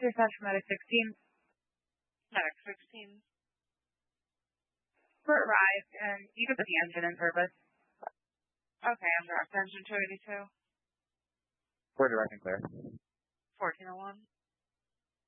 Dispatch Medic 16. Medic 16. We're arrived, and you can put the engine in service. Okay, I'm direct engine 282. We're direct and clear. 1401.